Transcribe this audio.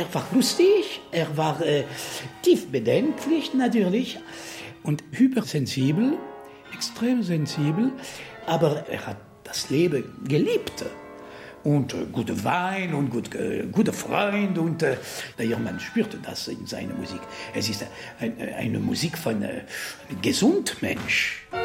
Er war lustig, er war tief bedenklich natürlich und hypersensibel, extrem sensibel, aber er hat das Leben geliebt. Und guter Wein und guter Freund und ja, man spürte das in seiner Musik. Es ist eine Musik von gesund Mensch.